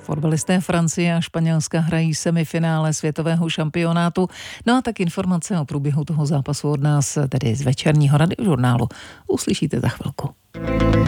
Fotbalisté Francie a Španělska hrají semifinále světového šampionátu. No a tak informace o průběhu toho zápasu od nás, tedy z večerního radiožurnálu, uslyšíte za chvilku.